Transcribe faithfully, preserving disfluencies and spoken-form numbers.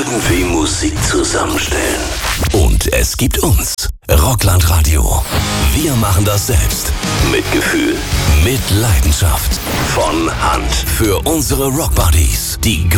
irgendwie Musik zusammenstellen. Und es gibt uns. Rockland-Radio. Wir machen das selbst. Mit Gefühl. Mit Leidenschaft. Von Hand. Für unsere Rockbuddies. Die